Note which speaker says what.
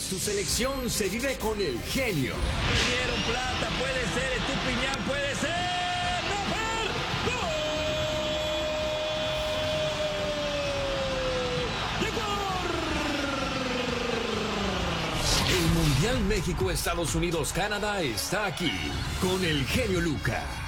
Speaker 1: Tu selección se vive con el genio.
Speaker 2: Perdieron plata, puede ser, Estupiñán, puede ser. ¡No,
Speaker 1: El Mundial México, Estados Unidos, Canadá está aquí con el genio Lucas.